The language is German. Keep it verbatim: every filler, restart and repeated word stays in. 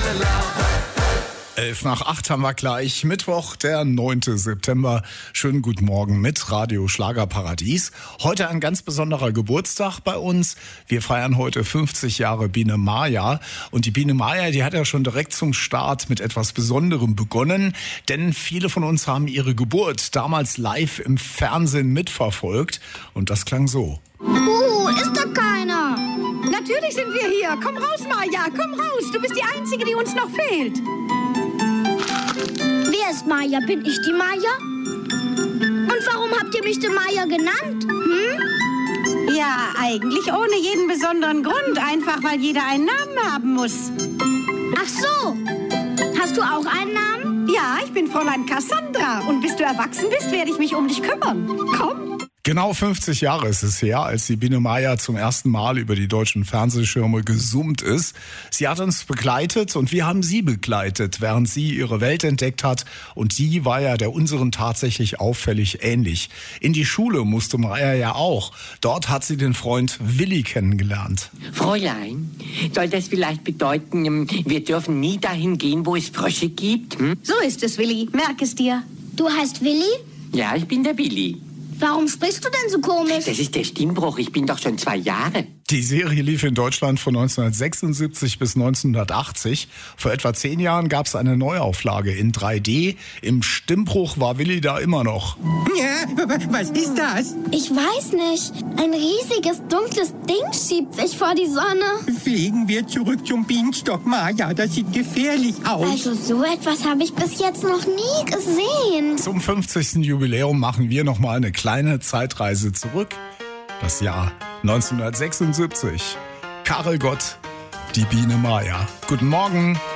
Elf nach acht haben wir gleich. Mittwoch, der neunte September. Schönen guten Morgen mit Radio Schlagerparadies. Heute ein ganz besonderer Geburtstag bei uns. Wir feiern heute fünfzig Jahre Biene Maya. Und die Biene Maya, die hat ja schon direkt zum Start mit etwas Besonderem begonnen. Denn viele von uns haben ihre Geburt damals live im Fernsehen mitverfolgt. Und das klang so. Uh, ist da keiner? Natürlich sind wir hier. Komm raus, Maya, komm raus. Du bist die Einzige, die uns noch fehlt. Wer ist Maya? Bin ich die Maya? Und warum habt ihr mich die Maya genannt? Hm? Ja, eigentlich ohne jeden besonderen Grund. Einfach, weil jeder einen Namen haben muss. Ach so. Hast du auch einen Namen? Ja, ich bin Fräulein Cassandra. Und bis du erwachsen bist, werde ich mich um dich kümmern. Komm. Genau fünfzig Jahre ist es her, als die Biene Maya zum ersten Mal über die deutschen Fernsehschirme gesummt ist. Sie hat uns begleitet und wir haben sie begleitet, während sie ihre Welt entdeckt hat. Und die war ja der unseren tatsächlich auffällig ähnlich. In die Schule musste Maya ja auch. Dort hat sie den Freund Willi kennengelernt. Fräulein, soll das vielleicht bedeuten, wir dürfen nie dahin gehen, wo es Frösche gibt? Hm? So ist es, Willi. Merk es dir. Du heißt Willi? Ja, ich bin der Willi. Warum sprichst du denn so komisch? Das ist der Stimmbruch. Ich bin doch schon zwei Jahre. Die Serie lief in Deutschland von neunzehnhundertsechsundsiebzig bis neunzehnhundertachtzig. Vor etwa zehn Jahren gab es eine Neuauflage in drei D. Im Stimmbruch war Willi da immer noch. Ja, was ist das? Ich weiß nicht. Ein riesiges, dunkles Ding schiebt sich vor die Sonne. Fliegen wir zurück zum Bienenstock, Maya. Das sieht gefährlich aus. Also so etwas habe ich bis jetzt noch nie gesehen. Zum fünfzigsten Jubiläum machen wir noch mal eine kleine Zeitreise zurück. Das Jahr neunzehnhundertsechsundsiebzig. Karel Gott, die Biene Maya. Guten Morgen.